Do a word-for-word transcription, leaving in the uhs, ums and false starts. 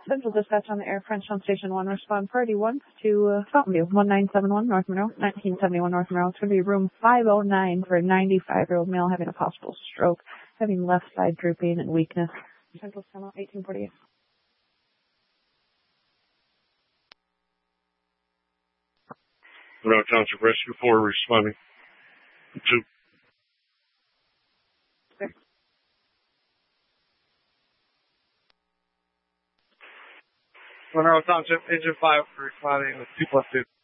Central Dispatch on the air, Frenchtown Station one. Respond party one to uh, Fountain View, one nine seven one North Monroe, nineteen seventy-one North Monroe. It's going to be room five oh nine for a ninety-five-year-old male having a possible stroke, having left side drooping and weakness. Central Channel eighteen forty-eight. Monroe Township Rescue four responding. Two. There. Monroe Township Engine five responding with two plus two.